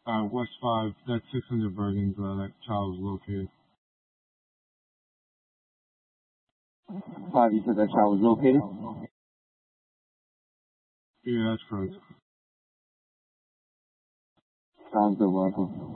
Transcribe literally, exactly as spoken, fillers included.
Uh, West five, that's six hundred Bergen's, uh, that child is located. Five, you said that child was located? Yeah, that's correct. Sounds good, Marco.